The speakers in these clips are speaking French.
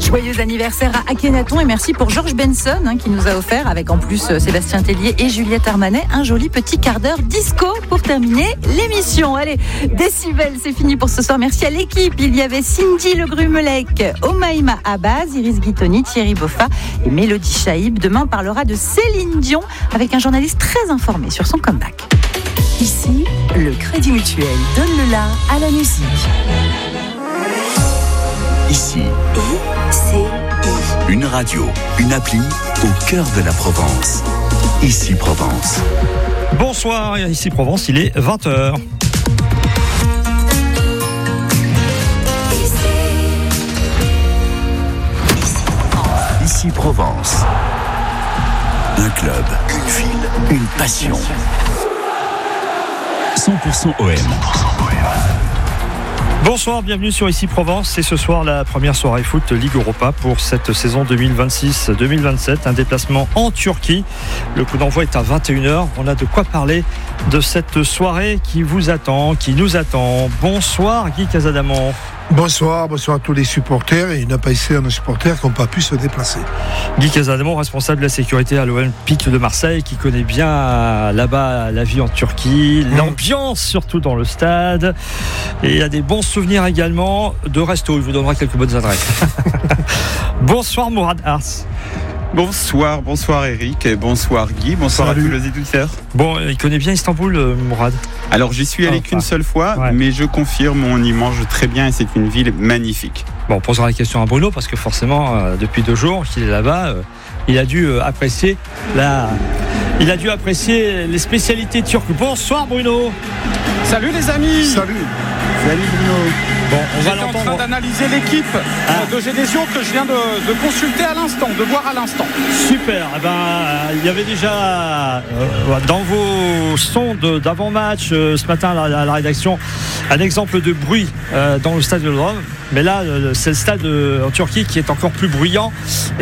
Joyeux anniversaire à Akhenaton et merci pour Georges Benson qui nous a offert, avec en plus Sébastien Tellier et Juliette Armanet, un joli petit quart d'heure disco pour terminer l'émission. Allez, Décibel, c'est fini pour ce soir. Merci à l'équipe. Il y avait Cindy Le Grumelec, Omaïma Abbas, Iris Guitoni, Thierry Boffa et Mélodie Chaïb. Demain, on parlera de Céline Dion avec un journaliste très informé sur son comeback. Ici, le Crédit Mutuel donne le la à la musique. Ici, ICI. une radio, une appli au cœur de la Provence. Ici Provence. Bonsoir, ici Provence, il est 20h. Ici Provence. Un club, une ville, une passion. 100% OM. Bonsoir, bienvenue sur Ici Provence. C'est ce soir la première soirée foot Ligue Europa pour cette saison 2026-2027. Un déplacement en Turquie. Le coup d'envoi est à 21h. On a de quoi parler de cette soirée qui vous attend, qui nous attend. Bonsoir Guy Casadamon. Bonsoir à tous les supporters. Et il n'a pas essayé à nos supporters qui n'ont pas pu se déplacer. Guy Casadamon, responsable de la sécurité à l'Olympique de Marseille, qui connaît bien là-bas la vie en Turquie, l'ambiance surtout dans le stade. Et il y a des bons souvenirs également de resto. Il vous donnera quelques bonnes adresses. Bonsoir Mourad Ars. Bonsoir Eric, et bonsoir Guy, bonsoir Salut. À tous les éditeurs. Bon, il connaît bien Istanbul, Mourad. Alors j'y suis allé qu'une seule fois, ouais. Mais je confirme, on y mange très bien et c'est une ville magnifique. Bon, on posera la question à Bruno parce que forcément, depuis 2 jours qu'il est là-bas, il a dû apprécier les spécialités turques. Bonsoir Bruno. Salut les amis. Salut Bruno. Bon, on va J'étais en train d'analyser l'équipe de Genesio que je viens de consulter à l'instant, de voir à l'instant. Super. Il y avait déjà dans vos sons d'avant-match ce matin à la rédaction un exemple de bruit dans le stade de Vélodrome. Mais là, c'est le stade en Turquie qui est encore plus bruyant.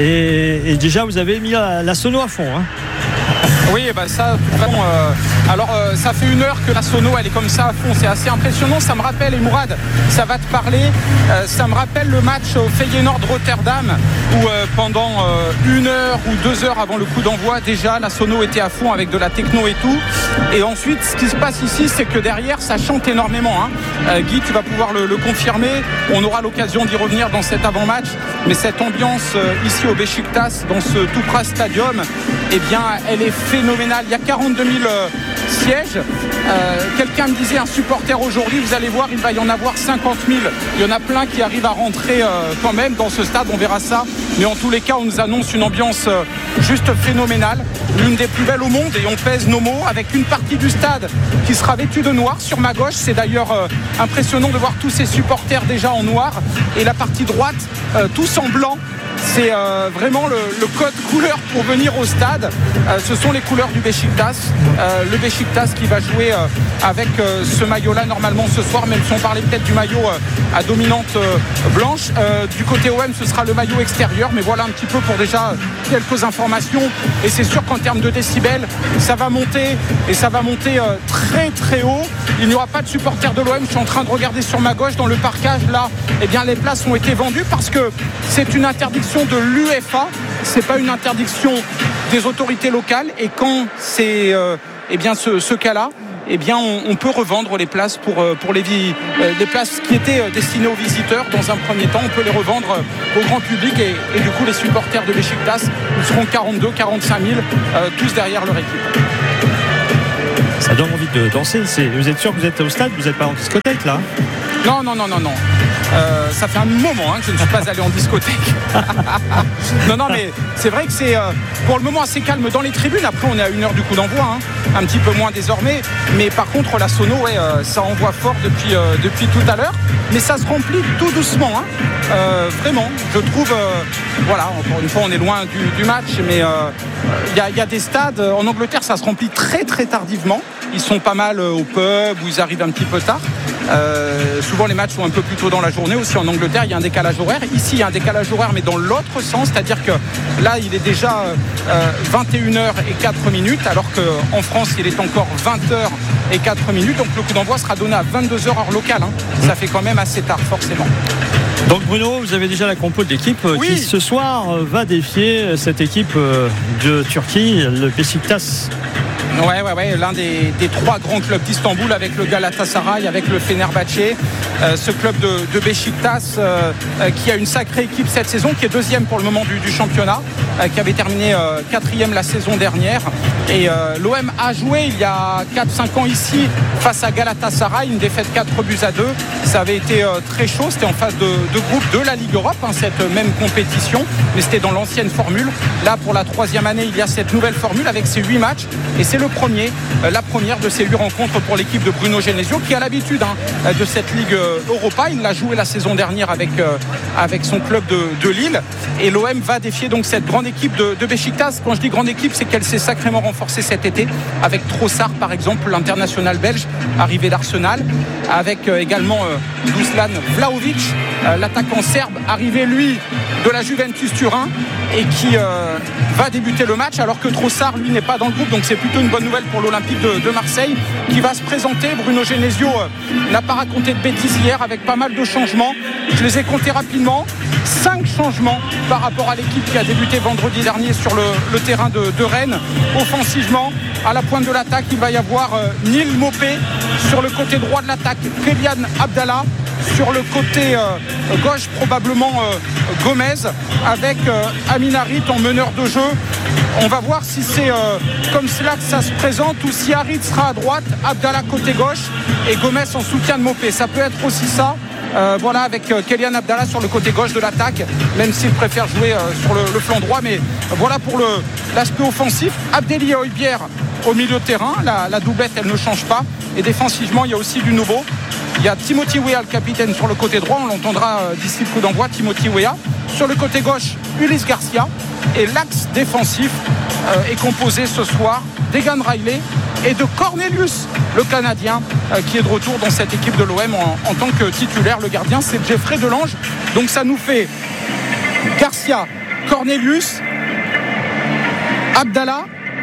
Et déjà, vous avez mis la sono à fond. Hein. Oui, ça, vraiment. Alors, ça fait 1 heure que la sono, elle est comme ça à fond. C'est assez impressionnant. Ça me rappelle, et Mourad, ça va te parler. Ça me rappelle le match au Feyenoord Rotterdam où pendant 1 heure ou 2 heures avant le coup d'envoi, déjà la sono était à fond avec de la techno et tout. Et ensuite, ce qui se passe ici, c'est que derrière, ça chante énormément. Hein. Guy, tu vas pouvoir le confirmer. On aura l'occasion d'y revenir dans cet avant-match. Mais cette ambiance ici au Beşiktaş, dans ce Tupra Stadium, eh bien, elle est phénoménale. Il y a 42 000 sièges. Quelqu'un me disait, un supporter aujourd'hui, vous allez voir, il va y en avoir 50 000. Il y en a plein qui arrivent à rentrer quand même dans ce stade, on verra ça. Mais en tous les cas, on nous annonce une ambiance juste phénoménale. L'une des plus belles au monde, et on pèse nos mots, avec une partie du stade qui sera vêtue de noir sur ma gauche. C'est d'ailleurs impressionnant de voir tous ces supporters déjà en noir. Et la partie droite, tous en blanc. C'est vraiment le code couleur pour venir au stade. Ce sont les couleurs du Beşiktaş. Le Beşiktaş qui va jouer avec ce maillot-là normalement ce soir, même si on parlait peut-être du maillot à dominante blanche. Du côté OM, ce sera le maillot extérieur. Mais voilà un petit peu pour déjà quelques informations. Et c'est sûr qu'en termes de décibels, ça va monter. Et ça va monter très très haut. Il n'y aura pas de supporters de l'OM. Je suis en train de regarder sur ma gauche dans le parkage. Là, eh bien, les places ont été vendues parce que c'est une interdiction de l'UEFA, c'est pas une interdiction des autorités locales, et quand c'est ce cas-là, eh bien on peut revendre les places pour les places qui étaient destinées aux visiteurs dans un premier temps. On peut les revendre au grand public et du coup les supporters de Beşiktaş, ils seront 42, 45 000 tous derrière leur équipe. Ça donne envie de danser. Vous êtes sûr que vous êtes au stade, vous n'êtes pas en discothèque là? Non. Ça fait un moment que je ne suis pas allé en discothèque. Non, mais c'est vrai que c'est pour le moment assez calme dans les tribunes. Après, on est à 1 heure du coup d'envoi, un petit peu moins désormais. Mais par contre, la sono, ça envoie fort depuis tout à l'heure. Mais ça se remplit tout doucement. Vraiment, je trouve. Encore une fois, on est loin du match, mais il y a des stades en Angleterre, ça se remplit très très tardivement. Ils sont pas mal au pub où ils arrivent un petit peu tard. Souvent les matchs sont un peu plus tôt dans la journée. Aussi en Angleterre il y a un décalage horaire. Ici il y a un décalage horaire mais dans l'autre sens, c'est-à-dire que là il est déjà 21h04 alors qu'en France il est encore 20h et 4 minutes. Donc le coup d'envoi sera donné à 22h heure locale. Ça fait quand même assez tard, forcément. Donc Bruno, vous avez déjà la compo de l'équipe qui ce soir va défier cette équipe de Turquie, le Beşiktaş. Ouais, l'un des 3 grands clubs d'Istanbul, avec le Galatasaray, avec le Fenerbahçe. Ce club de Beşiktaş qui a une sacrée équipe cette saison, qui est 2e pour le moment du championnat, qui avait terminé 4e la saison dernière. Et l'OM a joué il y a 4-5 ans ici face à Galatasaray, une défaite 4-2. Ça avait été très chaud, c'était en phase de groupe de la Ligue Europe, cette même compétition, mais c'était dans l'ancienne formule. Là, pour la 3e année, il y a cette nouvelle formule avec ces 8 matchs, et c'est la première de ces 8 rencontres pour l'équipe de Bruno Genesio, qui a l'habitude de cette Ligue Europa. Il l'a joué la saison dernière avec son club de Lille, et l'OM va défier donc cette grande équipe de Beşiktaş. Quand je dis grande équipe, c'est qu'elle s'est sacrément renforcée cet été, avec Trossard par exemple, l'international belge arrivé d'Arsenal, avec également Dušan Vlahović, l'attaquant serbe arrivé lui de la Juventus Turin, et qui va débuter le match, alors que Trossard lui n'est pas dans le groupe. Donc c'est plutôt une bonne nouvelle pour l'Olympique de Marseille, qui va se présenter. Bruno Genesio n'a pas raconté de bêtises hier, avec pas mal de changements. Je les ai comptés rapidement. 5 changements par rapport à l'équipe qui a débuté vendredi dernier sur le terrain de Rennes. Offensivement, à la pointe de l'attaque, il va y avoir Neal Maupay. Sur le côté droit de l'attaque, Kélian Abdallah. Sur le côté gauche, probablement Gomez, avec Amin Harit en meneur de jeu. On va voir si c'est comme cela que ça se présente, ou si Harit sera à droite, Abdallah côté gauche et Gomez en soutien de Maupay. Ça peut être aussi ça. Avec Kélian Abdallah sur le côté gauche de l'attaque, même s'il préfère jouer sur le flanc droit. Mais voilà pour l'aspect offensif. Abdelli et Højbjerg au milieu de terrain. La doublette, elle ne change pas. Et défensivement, il y a aussi du nouveau. Il y a Timothy Weah, le capitaine, sur le côté droit. On l'entendra d'ici le coup d'envoi, Timothy Weah. Sur le côté gauche, Ulysse Garcia. Et l'axe défensif est composé ce soir d'Egan Riley et de Cornelius, le Canadien, qui est de retour dans cette équipe de l'OM en tant que titulaire. Le gardien, c'est Jeffrey Delange. Donc ça nous fait Garcia, Cornelius, Abdallah,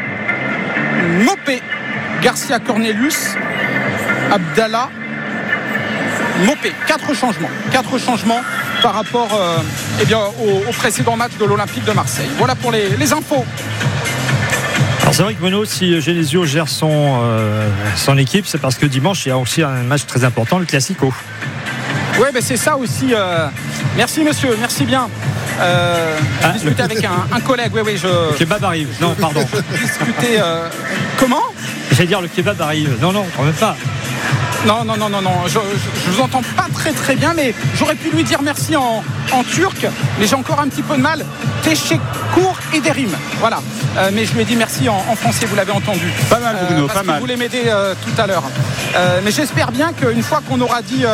Maupay. Garcia, Cornelius, Abdallah, Maupay. 4 changements par rapport au précédent match de l'Olympique de Marseille. Voilà pour les infos. Alors c'est vrai que Bruno, si Genesio gère son équipe, c'est parce que dimanche il y a aussi un match très important, le Classico. Oui, c'est ça aussi. Merci monsieur, merci bien. J'ai discuté avec un collègue. Le kebab arrive. Non, pardon. Discuter. Comment ? J'allais dire le kebab arrive. Non, quand même pas. Non. Je vous entends pas très bien, mais j'aurais pu lui dire merci en turc, mais j'ai encore un petit peu de mal. Teşekkür ederim. Voilà. Mais je lui ai dit merci en français, vous l'avez entendu. Pas mal, Bruno, pas mal. Vous voulez m'aider tout à l'heure. Mais j'espère bien qu'une fois qu'on aura dit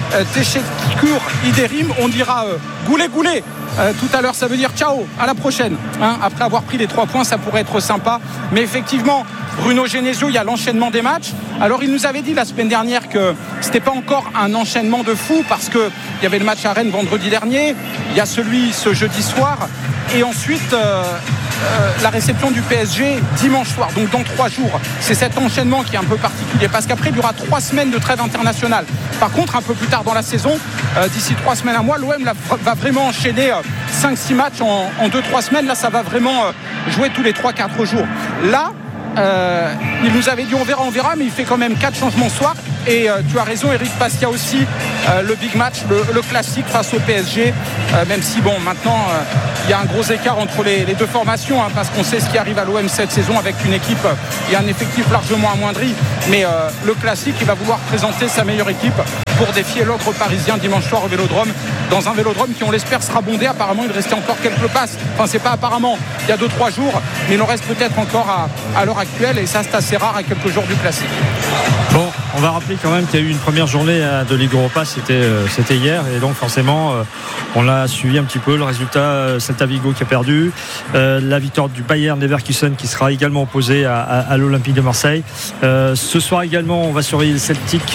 Teşekkür ederim, on dira goulé. Tout à l'heure, ça veut dire ciao, à la prochaine. Après avoir pris les 3 points, ça pourrait être sympa. Mais effectivement, Bruno Genesio, il y a l'enchaînement des matchs. Alors il nous avait dit la semaine dernière que c'était pas encore un enchaînement de fou, parce qu'il y avait le match à Rennes vendredi dernier, il y a celui ce jeudi soir, et ensuite la réception du PSG dimanche soir, donc dans 3 jours. C'est cet enchaînement qui est un peu particulier, parce qu'après il y aura 3 semaines de trêve internationale. Par contre, un peu plus tard dans la saison, d'ici 3 semaines à mois, l'OM va vraiment enchaîner 5-6 matchs en 2-3 semaines. Là, ça va vraiment jouer tous les 3-4 jours. Là, il nous avait dit on verra, mais il fait quand même 4 changements ce soir. Et tu as raison, Eric Passia aussi, le big match, le classique face au PSG, même si maintenant il y a un gros écart entre les 2 formations, parce qu'on sait ce qui arrive à l'OM cette saison avec une équipe et un effectif largement amoindri. Mais le classique, il va vouloir présenter sa meilleure équipe pour défier l'ogre parisien dimanche soir au Vélodrome, dans un Vélodrome qui, on l'espère, sera bondé. Apparemment, il restait encore quelques places. Enfin, c'est pas apparemment, il y a 2-3 jours, mais il en reste peut-être encore à l'heure actuelle, et ça, c'est assez rare à quelques jours du classique. Bon, on va rappeler quand même qu'il y a eu une première journée de Ligue Europa, c'était hier, et donc forcément on l'a suivi un petit peu. Le résultat, Celta Vigo qui a perdu, la victoire du Bayern Leverkusen qui sera également opposé à l'Olympique de Marseille. Ce soir également, on va surveiller le Celtic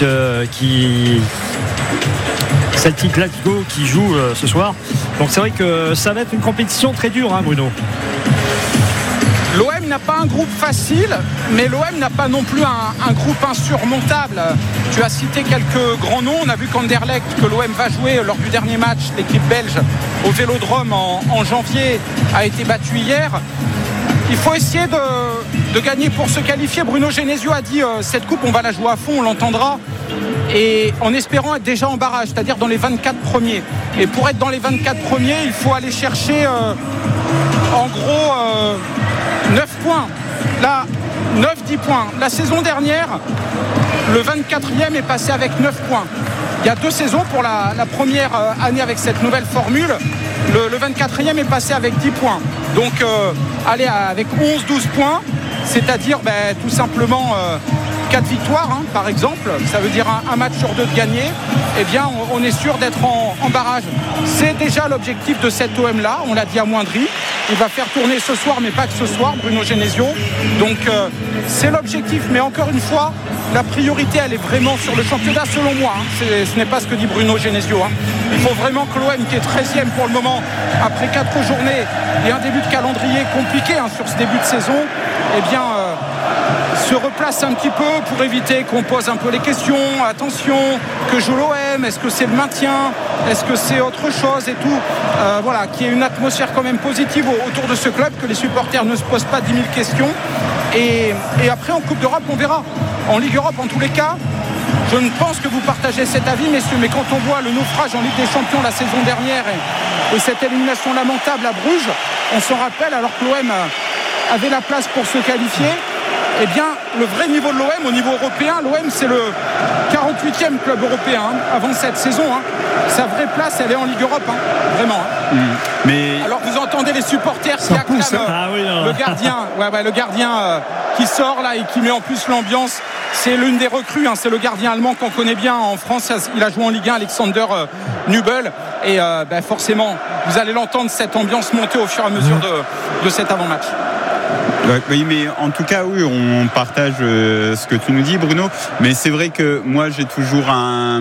Glasgow qui joue ce soir. Donc c'est vrai que ça va être une compétition très dure, Bruno. L'OM n'a pas un groupe facile, mais l'OM n'a pas non plus un groupe insurmontable. Tu as cité quelques grands noms. On a vu qu'Anderlecht, que l'OM va jouer lors du dernier match, l'équipe belge, au Vélodrome en janvier, a été battue hier. Il faut essayer de gagner pour se qualifier. Bruno Genesio a dit cette coupe, on va la jouer à fond, on l'entendra. Et en espérant être déjà en barrage, c'est-à-dire dans les 24 premiers. Et pour être dans les 24 premiers, il faut aller chercher en gros 9 points. Là, 9-10 points. La saison dernière, le 24e est passé avec 9 points. Il y a 2 saisons pour la première année avec cette nouvelle formule. Le 24e est passé avec 10 points. Donc, aller avec 11-12 points, c'est-à-dire tout simplement 4 victoires, par exemple, ça veut dire un match sur 2 de gagné, eh bien, on est sûr d'être en barrage. C'est déjà l'objectif de cet OM-là, on l'a dit amoindri. Il va faire tourner ce soir, mais pas que ce soir, Bruno Genesio. Donc, c'est l'objectif, mais encore une fois, la priorité, elle est vraiment sur le championnat, selon moi. Ce n'est pas ce que dit Bruno Genesio. Il faut vraiment que l'OM, qui est 13e pour le moment, après 4 journées et un début de calendrier compliqué sur ce début de saison, eh bien, se replace un petit peu pour éviter qu'on pose un peu les questions. Attention, que joue l'OM? Est-ce que c'est le maintien? Est-ce que c'est autre chose et tout? Voilà, qu'il y ait une atmosphère quand même positive autour de ce club, que les supporters ne se posent pas 10 000 questions. Et après, en Coupe d'Europe, on verra. En Ligue Europe, en tous les cas, je ne pense que vous partagez cet avis, messieurs, mais quand on voit le naufrage en Ligue des Champions la saison dernière et cette élimination lamentable à Bruges, on s'en rappelle, alors que l'OM avait la place pour se qualifier. Eh bien, le vrai niveau de l'OM au niveau européen, l'OM c'est le 48e club européen avant cette saison. Sa vraie place, elle est en Ligue Europe, vraiment. Mais alors vous entendez les supporters qui acclament le gardien, le gardien qui sort là et qui met en plus l'ambiance. C'est l'une des recrues, c'est le gardien allemand qu'on connaît bien en France. Il a joué en Ligue 1, Alexander Nübel. Et forcément, vous allez l'entendre, cette ambiance monter au fur et à mesure de cet avant-match. Oui, mais en tout cas, oui, on partage ce que tu nous dis, Bruno. Mais c'est vrai que moi, j'ai toujours un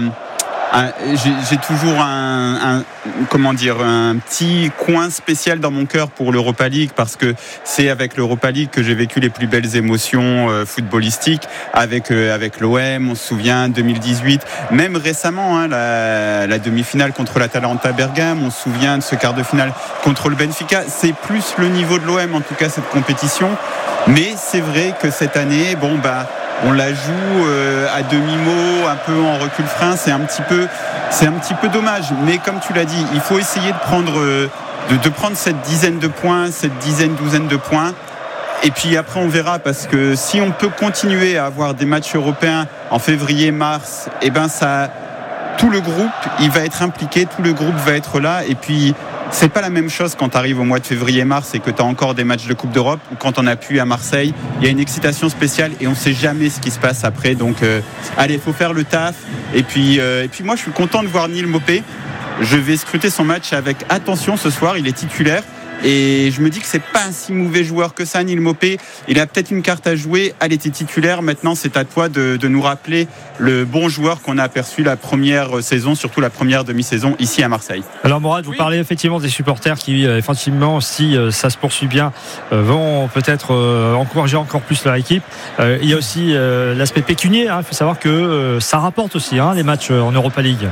petit coin spécial dans mon cœur pour l'Europa League, parce que c'est avec l'Europa League que j'ai vécu les plus belles émotions footballistiques avec l'OM. On se souvient 2018, même récemment, la demi-finale contre l'Atalanta Bergame. On se souvient de ce quart de finale contre le Benfica. C'est plus le niveau de l'OM, en tout cas, cette compétition. Mais c'est vrai que cette année, on la joue à demi-mot, un peu en recul-frein. C'est un petit peu dommage. Mais comme tu l'as dit, il faut essayer de prendre cette dizaine de points, cette douzaine de points. Et puis après, on verra, parce que si on peut continuer à avoir des matchs européens en février, mars, tout le groupe, il va être impliqué, tout le groupe va être là. Et puis, c'est pas la même chose quand tu arrives au mois de février-mars et que tu as encore des matchs de Coupe d'Europe, ou quand on appuie à Marseille. Il y a une excitation spéciale et on ne sait jamais ce qui se passe après. Donc, allez, il faut faire le taf. Et puis moi, je suis content de voir Neal Maupay. Je vais scruter son match avec attention ce soir. Il est titulaire. Et je me dis que c'est pas un si mauvais joueur que ça, Neal Maupay. Il a peut-être une carte à jouer. Allez, t'es titulaire. Maintenant, c'est à toi de nous rappeler le bon joueur qu'on a aperçu la première saison, surtout la première demi-saison ici à Marseille. Alors Mourad, vous parlez effectivement des supporters qui, effectivement, si ça se poursuit bien, vont peut-être encourager encore plus leur équipe. Il y a aussi l'aspect pécunier. Il faut savoir que ça rapporte aussi les matchs en Europa League.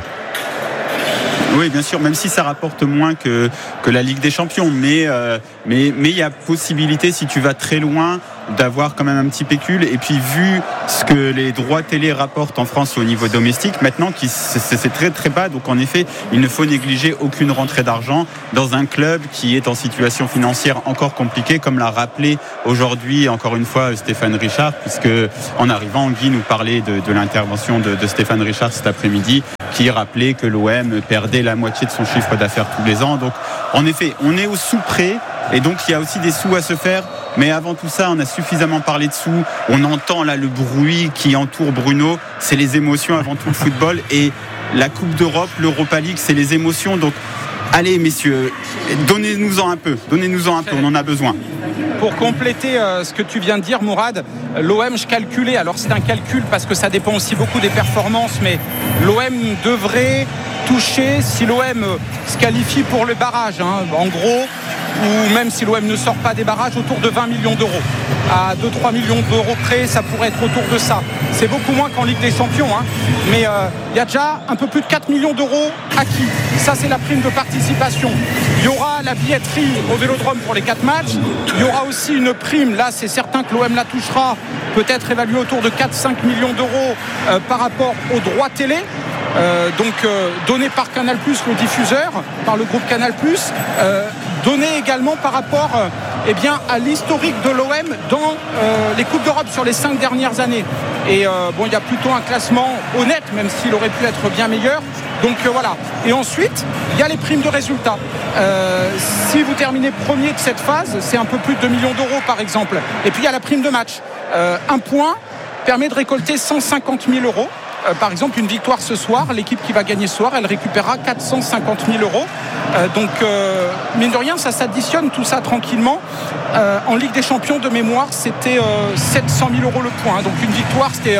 Oui, bien sûr, même si ça rapporte moins que la Ligue des Champions, mais il y a possibilité, si tu vas très loin, d'avoir quand même un petit pécule. Et puis, vu ce que les droits télé rapportent en France au niveau domestique, maintenant c'est très très bas. Donc en effet, il ne faut négliger aucune rentrée d'argent dans un club qui est en situation financière encore compliquée, comme l'a rappelé aujourd'hui encore une fois Stéphane Richard, puisque en arrivant, Guy nous parlait de l'intervention de Stéphane Richard cet après-midi, qui rappelait que l'OM perdait la moitié de son chiffre d'affaires tous les ans. Donc en effet, on est au sous-près, et donc il y a aussi des sous à se faire. Mais avant tout ça, on a suffisamment parlé de sous. On entend là le bruit qui entoure Bruno. C'est les émotions avant tout le football. Et la Coupe d'Europe, l'Europa League, c'est les émotions. Donc allez messieurs, donnez-nous-en un peu, on en a besoin. Pour compléter ce que tu viens de dire, Mourad, l'OM, je calculais, alors c'est un calcul parce que ça dépend aussi beaucoup des performances, mais l'OM devrait toucher, si l'OM se qualifie pour le barrage, en gros, ou même si l'OM ne sort pas des barrages, autour de 20 millions d'euros. À 2-3 millions d'euros près, ça pourrait être autour de ça. C'est beaucoup moins qu'en Ligue des Champions, hein. Mais il y a déjà un peu plus de 4 millions d'euros acquis. Ça, c'est la prime de participation. Il y aura la billetterie au Vélodrome pour les 4 matchs. Il y aura aussi une prime, là c'est certain que l'OM la touchera, peut-être évaluée autour de 4-5 millions d'euros par rapport aux droits télé. Donné par Canal+, le diffuseur, par le groupe Canal+, donné également par rapport à l'historique de l'OM dans les Coupes d'Europe sur les 5 dernières années. Et il y a plutôt un classement honnête, même s'il aurait pu être bien meilleur. Donc voilà. Et ensuite, il y a les primes de résultats. Si vous terminez premier de cette phase, c'est un peu plus de 2 millions d'euros par exemple. Et puis il y a la prime de match. Un point permet de récolter 150 000 euros. Par exemple, une victoire ce soir, l'équipe qui va gagner ce soir, elle récupérera 450 000 euros. Mine de rien, ça s'additionne tout ça tranquillement. En Ligue des Champions de mémoire, c'était 700 000 euros le point. Donc une victoire, c'était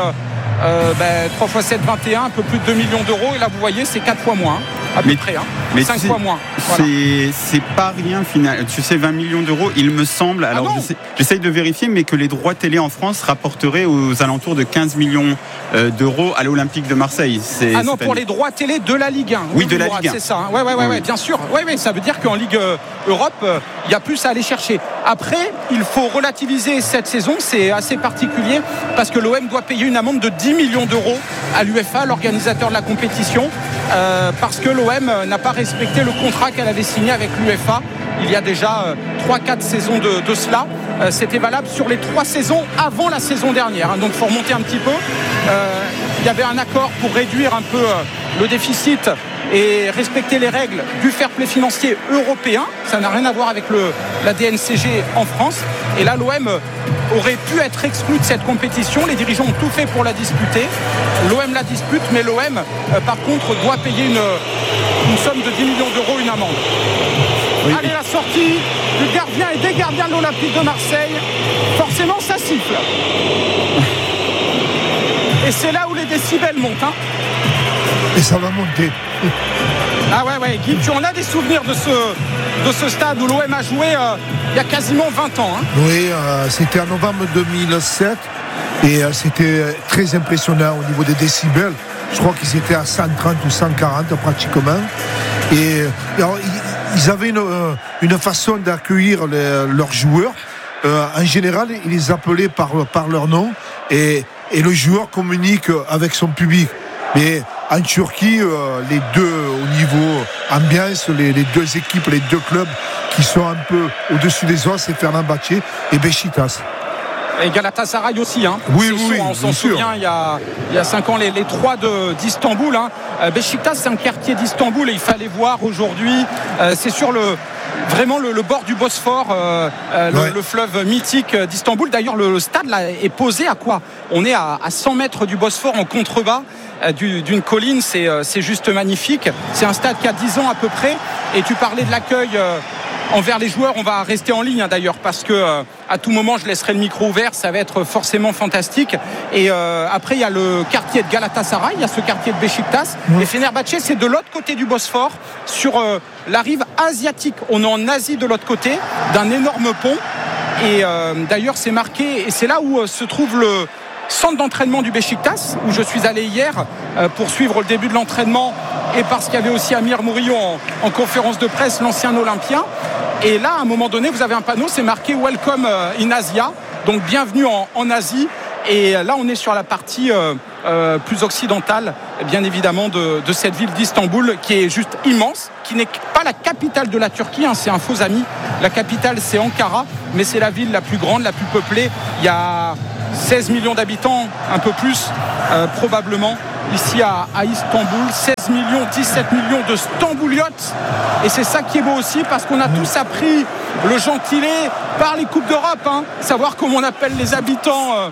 3 x 7, 21, un peu plus de 2 millions d'euros. Et là, vous voyez, c'est 4 fois moins, à peu près. Mais 5 fois moins. Voilà. C'est pas rien final. Tu sais, 20 millions d'euros, il me semble. Alors, j'essaye de vérifier, mais que les droits télé en France rapporteraient aux alentours de 15 millions d'euros à l'Olympique de Marseille. Pour les droits télé de la Ligue 1. Oui, de la Ligue 1. C'est ça. Oui, bien sûr. Oui, ça veut dire qu'en Ligue Europe, il y a plus à aller chercher. Après, il faut relativiser cette saison. C'est assez particulier parce que l'OM doit payer une amende de 10 millions d'euros à l'UEFA, l'organisateur de la compétition, parce que l'OM n'a pas respecté le contrat qu'elle avait signé avec l'UEFA il y a déjà 3-4 saisons de cela. C'était valable sur les 3 saisons avant la saison dernière, hein. Donc il faut remonter un petit peu. Il y avait un accord pour réduire un peu le déficit et respecter les règles du fair play financier européen. Ça n'a rien à voir avec la DNCG en France. Et là, l'OM aurait pu être exclu de cette compétition. Les dirigeants ont tout fait pour la disputer. L'OM la dispute, mais l'OM, par contre, doit payer une somme de 10 millions d'euros, une amende. Oui. Allez, la sortie du gardien et des gardiens de l'Olympique de Marseille. Forcément, ça siffle. Et c'est là où les décibels montent, hein. Et ça va monter. Ah ouais, Guy, tu en as des souvenirs de ce stade où l'OM a joué il y a quasiment 20 ans, hein. Oui, c'était en novembre 2007 et c'était très impressionnant au niveau des décibels. Je crois qu'ils étaient à 130 ou 140 pratiquement. Et alors, ils avaient une façon d'accueillir leurs joueurs. En général, ils les appelaient par leur nom et le joueur communique avec son public. Mais en Turquie, les deux, au niveau ambiance, les deux équipes, les deux clubs qui sont un peu au-dessus des autres, c'est Fenerbahçe et Beşiktaş. Et Galatasaray aussi, hein. Oui, on s'en souvient, il y a 5 ans, les 3 d'Istanbul, hein. Beşiktaş, c'est un quartier d'Istanbul et il fallait voir aujourd'hui, c'est sur vraiment le bord du Bosphore, le fleuve mythique d'Istanbul. D'ailleurs, le stade là est posé à quoi ? On est à 100 mètres du Bosphore en contrebas d'une colline, c'est juste magnifique. C'est un stade qui a 10 ans à peu près. Et tu parlais de l'accueil envers les joueurs. On va rester en ligne, hein, d'ailleurs, parce que à tout moment je laisserai le micro ouvert, ça va être forcément fantastique. Et après il y a le quartier de Galatasaray, il y a ce quartier de Beşiktaş, et Fenerbahçe c'est de l'autre côté du Bosphore, sur la rive asiatique. On est en Asie de l'autre côté d'un énorme pont, et d'ailleurs c'est marqué, et c'est là où se trouve le centre d'entraînement du Beşiktaş, où je suis allé hier pour suivre le début de l'entraînement, et parce qu'il y avait aussi Amir Mourillon en conférence de presse, l'ancien Olympien. Et là, à un moment donné, vous avez un panneau, c'est marqué Welcome in Asia, donc bienvenue en Asie. Et là, on est sur la partie plus occidentale, bien évidemment, de cette ville d'Istanbul, qui est juste immense, qui n'est pas la capitale de la Turquie, hein, c'est un faux ami. La capitale, c'est Ankara, mais c'est la ville la plus grande, la plus peuplée. Il y a 16 millions d'habitants, un peu plus, probablement, ici à Istanbul. 16 millions, 17 millions de Stambouliotes. Et c'est ça qui est beau aussi, parce qu'on a tous appris le gentilé par les Coupes d'Europe, hein, savoir comment on appelle les habitants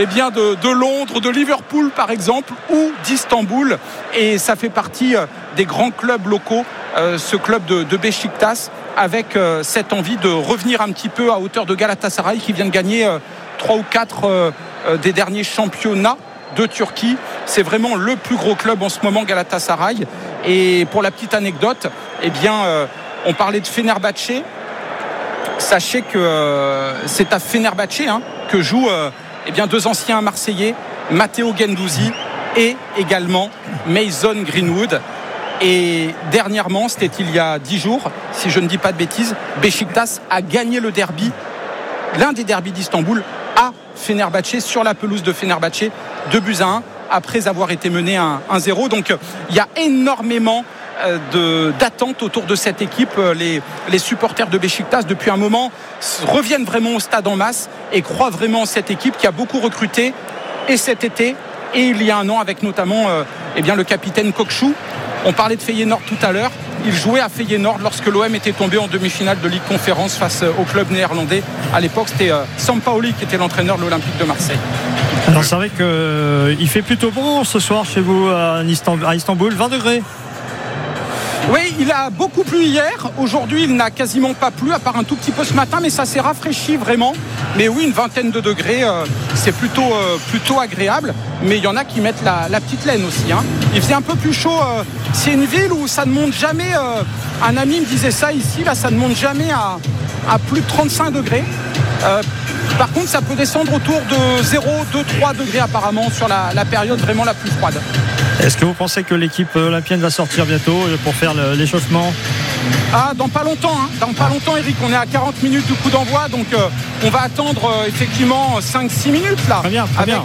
de Londres, de Liverpool par exemple, ou d'Istanbul. Et ça fait partie des grands clubs locaux, ce club de Beşiktaş, avec cette envie de revenir un petit peu à hauteur de Galatasaray, qui vient de gagner 3 ou 4 des derniers championnats de Turquie. C'est vraiment le plus gros club en ce moment, Galatasaray. Et pour la petite anecdote, on parlait de Fenerbahçe. sachez que c'est à Fenerbahçe que jouent deux anciens Marseillais, Matteo Guendouzi et également Mason Greenwood. Et dernièrement, c'était il y a 10 jours, si je ne dis pas de bêtises, Beşiktaş a gagné le derby, l'un des derbys d'Istanbul, à Fenerbahçe, sur la pelouse de Fenerbahçe, 2-1, après avoir été mené 1-0. Donc il y a énormément d'attentes autour de cette équipe. Les supporters de Beşiktaş, depuis un moment, reviennent vraiment au stade en masse et croient vraiment en cette équipe qui a beaucoup recruté, et cet été, et il y a un an, avec notamment le capitaine Kokçu. On parlait de Feyenoord tout à l'heure. Il jouait à Feyenoord lorsque l'OM était tombé en demi-finale de Ligue Conférence face au club néerlandais. À l'époque, c'était Sampaoli qui était l'entraîneur de l'Olympique de Marseille. Alors c'est vrai qu'il fait plutôt bon ce soir chez vous à Istanbul, 20 degrés. Oui, il a beaucoup plu hier. Aujourd'hui, il n'a quasiment pas plu, à part un tout petit peu ce matin, mais ça s'est rafraîchi vraiment. Mais oui, une vingtaine de degrés, c'est plutôt agréable. Mais il y en a qui mettent la petite laine aussi. Il faisait un peu plus chaud. C'est une ville où ça ne monte jamais. Un ami me disait ça ici, là, ça ne monte jamais à plus de 35 degrés. Par contre, ça peut descendre autour de 0, 2, 3 degrés apparemment sur la période vraiment la plus froide. Est-ce que vous pensez que l'équipe olympienne va sortir bientôt pour faire l'échauffement ? Dans pas longtemps, Dans pas longtemps, Eric. On est à 40 minutes du coup d'envoi, donc on va attendre effectivement 5-6 minutes là. Très bien. Avec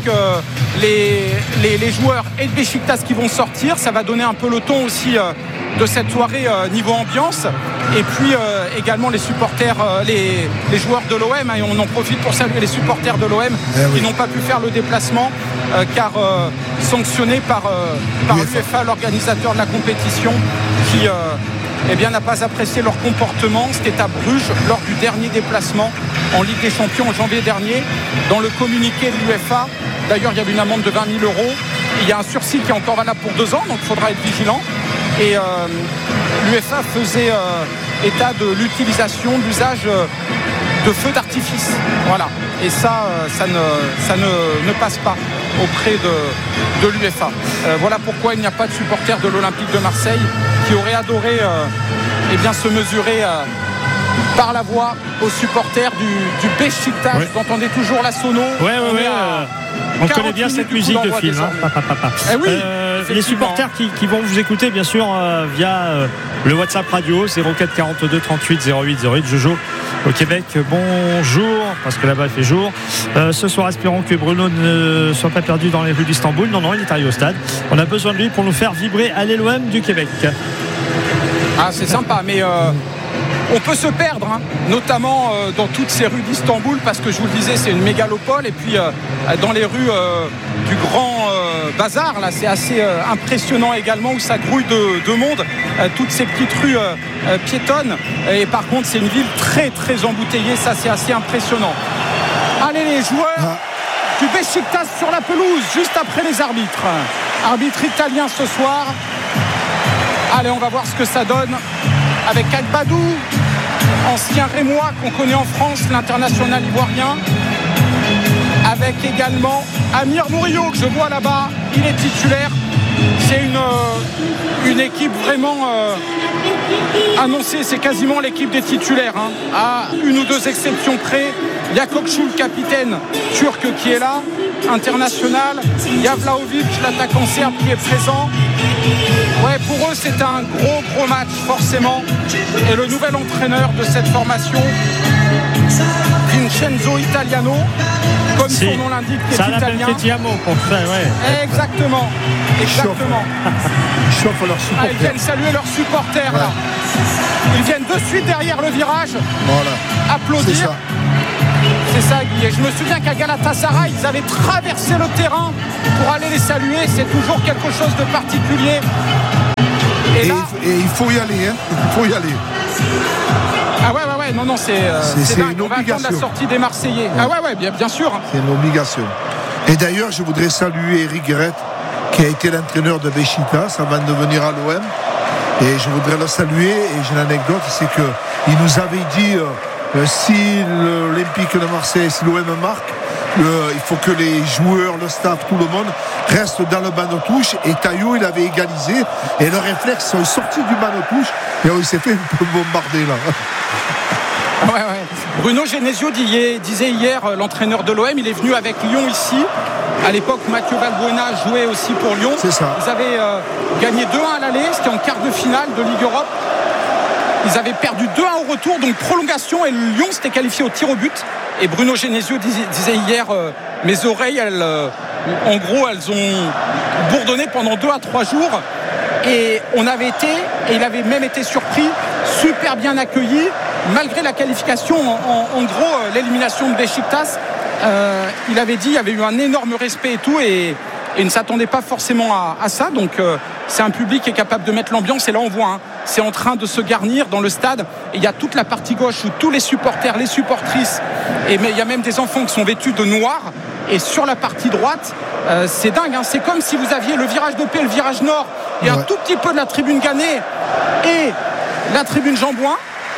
les joueurs et de Beşiktaş qui vont sortir. Ça va donner un peu le ton aussi de cette soirée niveau ambiance. Et puis également les supporters, les joueurs de l'OM, et on en profite pour saluer les supporters de l'OM qui n'ont pas pu faire le déplacement car sanctionnés par l'UEFA, l'organisateur de la compétition, qui n'a pas apprécié leur comportement. C'était à Bruges lors du dernier déplacement en Ligue des Champions en janvier dernier. Dans le communiqué de l'UEFA, d'ailleurs, il y avait une amende de 20 000 €. Il y a un sursis qui est encore valable pour 2 ans, donc il faudra être vigilant. Et l'UEFA faisait état de l'usage de feux d'artifice. Voilà. Et ça ne passe pas auprès de l'UEFA. Voilà pourquoi il n'y a pas de supporters de l'Olympique de Marseille qui auraient adoré se mesurer par la voix aux supporters du Beşiktaş. Vous entendez toujours la sono. On connaît bien cette musique de film. Les supporters qui vont vous écouter bien sûr via le WhatsApp radio 04 42 38 08 08. Jojo au Québec, bonjour, parce que là-bas il fait jour. Ce soir, espérons que Bruno ne soit pas perdu dans les rues d'Istanbul. Non, il est arrivé au stade. On a besoin de lui pour nous faire vibrer à l'OM du Québec. C'est sympa, mais on peut se perdre, notamment dans toutes ces rues d'Istanbul, parce que je vous le disais, c'est une mégalopole. Et puis dans les rues du Grand Bazar, là, c'est assez impressionnant également, où ça grouille de monde, toutes ces petites rues piétonnes. Et par contre, c'est une ville très très embouteillée, ça c'est assez impressionnant. Allez, les joueurs du Beşiktaş sur la pelouse, juste après les arbitres. Arbitre italien ce soir. Allez, on va voir ce que ça donne avec Agbadou, ancien Rémois qu'on connaît en France, l'international ivoirien. Avec également Amir Murillo, que je vois là-bas, il est titulaire. C'est une équipe vraiment annoncée, c'est quasiment l'équipe des titulaires, à une ou deux exceptions près. Il y a Kokçu, le capitaine turc, qui est là, international. Il y a Vlahovic, l'attaquant serbe, qui est présent. Pour eux, c'est un gros match, forcément. Et le nouvel entraîneur de cette formation, Vincenzo Italiano, comme son nom l'indique, qui est italien. Pour faire, Exactement. Ils chauffent leurs supporters. Ils viennent saluer leurs supporters, là. Ils viennent de suite derrière le virage. Voilà. Applaudir. C'est ça, Guy. Et je me souviens qu'à Galatasaray, ils avaient traversé le terrain pour aller les saluer. C'est toujours quelque chose de particulier. Et il faut y aller, Il faut y aller. Non, c'est dingue. On va attendre la sortie des Marseillais. Bien sûr. C'est une obligation. Et d'ailleurs, je voudrais saluer Eric Gueret, qui a été l'entraîneur de Beşiktaş avant de venir à l'OM. Et je voudrais le saluer. Et j'ai une anecdote, c'est qu'il nous avait dit si l'Olympique de Marseille, si l'OM marque, il faut que les joueurs, le staff, tout le monde reste dans le banc de touche. Et Taillot, il avait égalisé. Et le réflexe, ils sont sortis du banc de touche. Et il s'est fait un peu bombarder là. Bruno Genesio disait hier, l'entraîneur de l'OM, il est venu avec Lyon ici. À l'époque, Mathieu Valbuena jouait aussi pour Lyon. C'est ça. Ils avaient gagné 2-1 à l'aller, c'était en quart de finale de Ligue Europe. Ils avaient perdu 2-1 au retour, donc prolongation, et Lyon s'était qualifié au tir au but. Et Bruno Genesio disait hier, mes oreilles, en gros, elles ont bourdonné pendant 2 à 3 jours. Et on avait été, et il avait même été surpris, super bien accueilli, malgré la qualification, en gros, l'élimination de Beşiktaş. Il avait dit, il y avait eu un énorme respect et tout, et il ne s'attendait pas forcément à ça. Donc c'est un public qui est capable de mettre l'ambiance, et là on voit, c'est en train de se garnir dans le stade, et il y a toute la partie gauche où tous les supporters, les supportrices, et il y a même des enfants qui sont vêtus de noir, et sur la partie droite, c'est dingue, c'est comme si vous aviez le virage de paix, le virage nord, et un tout petit peu de la tribune Gannet et la tribune Jean-Bouin,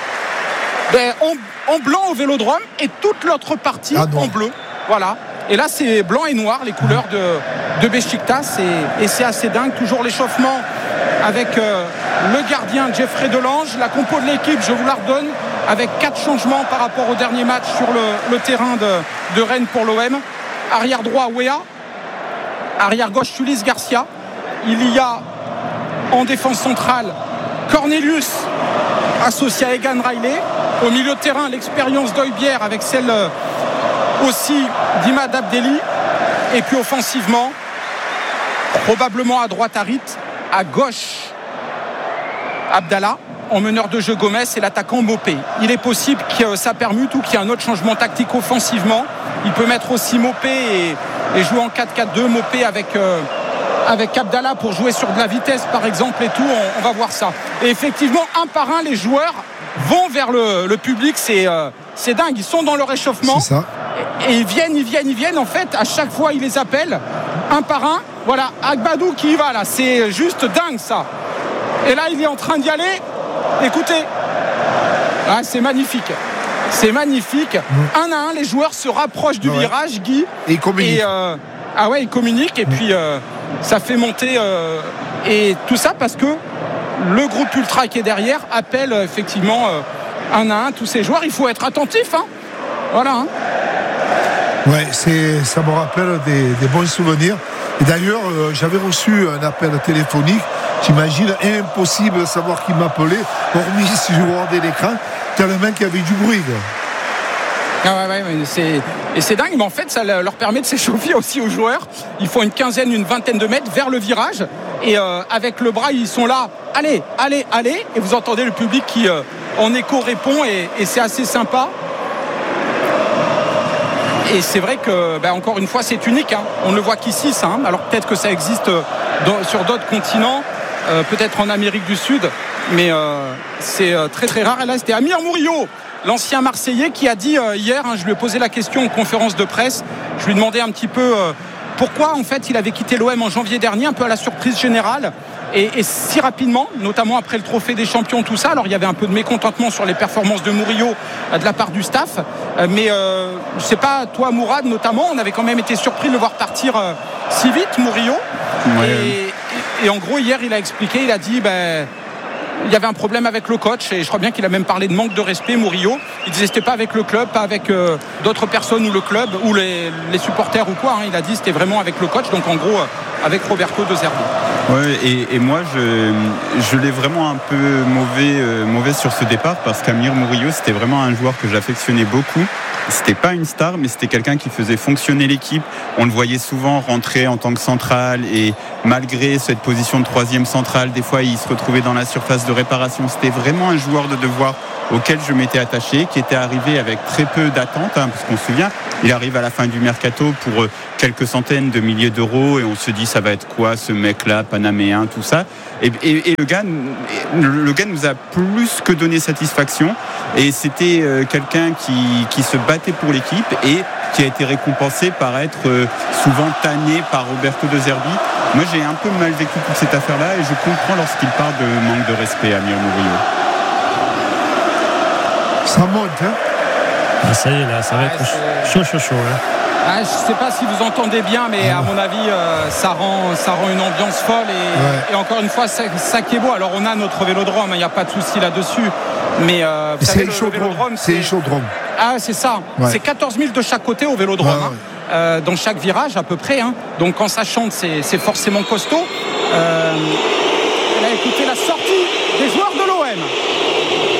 en blanc au Vélodrome, et toute l'autre partie en bleu. Voilà. Et là, c'est blanc et noir, les couleurs de Beşiktaş, et c'est assez dingue. Toujours l'échauffement avec le gardien Jeffrey Delange. La compo de l'équipe, je vous la redonne, avec 4 changements par rapport au dernier match sur le terrain de Rennes pour l'OM. Arrière droit, Weah. Arrière gauche, Ulysse Garcia. Il y a en défense centrale Cornelius associé à Egan Riley. Au milieu de terrain, l'expérience d'Højbjerg avec celle aussi d'Imad Abdelli. Et puis offensivement, probablement à droite Harit, à gauche Abdallah, en meneur de jeu Gomez, et l'attaquant Mopé. Il est possible que ça permute ou qu'il y ait un autre changement tactique offensivement. Il peut mettre aussi Mopé et jouer en 4-4-2, Mopé avec Abdallah pour jouer sur de la vitesse par exemple et tout. On va voir ça. Et effectivement, un par un, les joueurs vont vers le public. C'est dingue, ils sont dans leur échauffement. C'est ça. Et ils viennent. En fait, à chaque fois, ils les appellent un par un. Voilà, Agbadou qui y va là. C'est juste dingue ça. Et là, il est en train d'y aller. Écoutez, c'est magnifique. C'est magnifique. Un à un, les joueurs se rapprochent du virage, Guy. Et ils communiquent. Ils communiquent. Et puis, ça fait monter. Et tout ça parce que le groupe ultra qui est derrière appelle effectivement un à un tous ces joueurs. Il faut être attentif. Voilà. Ouais, ça me rappelle des bons souvenirs. Et d'ailleurs, j'avais reçu un appel téléphonique. J'imagine impossible de savoir qui m'appelait, hormis si je regardais l'écran, tellement qu'il y avait du bruit. C'est dingue, mais en fait, ça leur permet de s'échauffer aussi aux joueurs. Ils font une vingtaine de mètres vers le virage. Et avec le bras, ils sont là. Allez. Et vous entendez le public qui, en écho, répond. Et c'est assez sympa. Et c'est vrai que, encore une fois, c'est unique. On ne le voit qu'ici, ça. Alors peut-être que ça existe sur d'autres continents, peut-être en Amérique du Sud, mais c'est très très rare. Et là, c'était Amir Murillo, l'ancien Marseillais, qui a dit hier, je lui ai posé la question en conférence de presse, je lui ai demandé un petit peu pourquoi en fait il avait quitté l'OM en janvier dernier, un peu à la surprise générale. Et si rapidement, notamment après le trophée des champions, tout ça. Alors il y avait un peu de mécontentement sur les performances de Murillo de la part du staff, mais je sais pas, toi Mourad notamment, on avait quand même été surpris de le voir partir si vite, Murillo. Et en gros hier il a expliqué, il a dit il y avait un problème avec le coach, et je crois bien qu'il a même parlé de manque de respect, Murillo. Il disait c'était pas avec le club, pas avec d'autres personnes ou le club ou les supporters ou quoi. Il a dit c'était vraiment avec le coach, donc en gros avec Roberto De Zerbi. Ouais, et moi je l'ai vraiment un peu mauvais sur ce départ, parce qu'Amir Murillo c'était vraiment un joueur que j'affectionnais beaucoup. C'était pas une star, mais c'était quelqu'un qui faisait fonctionner l'équipe. On le voyait souvent rentrer en tant que central, et malgré cette position de troisième central, des fois il se retrouvait dans la surface de réparation. C'était vraiment un joueur de devoir auquel je m'étais attaché, qui était arrivé avec très peu d'attente, parce qu'on se souvient, il arrive à la fin du mercato pour quelques centaines de milliers d'euros, et on se dit ça va être quoi ce mec-là, panaméen, tout ça. Et le gars nous a plus que donné satisfaction, et c'était quelqu'un qui se battait pour l'équipe et qui a été récompensé par être souvent tanné par Roberto De Zerbi. Moi j'ai un peu mal vécu toute cette affaire-là, et je comprends lorsqu'il parle de manque de respect à Amir Murillo. Ça monte, ça y est, là, ça va être chaud. Je ne sais pas si vous entendez bien, mais à mon avis, ça rend une ambiance folle. Et encore une fois, ça qui est beau. Alors, on a notre vélodrome, il n'y a pas de souci là-dessus. Mais vous savez, le Hippodrome. Vélodrome, C'est Hippodrome. Ah, c'est ça. Ouais. C'est 14 000 de chaque côté au Vélodrome. Ouais. Dans chaque virage à peu près. Donc quand ça chante, c'est forcément costaud. Là, écoutez la sortie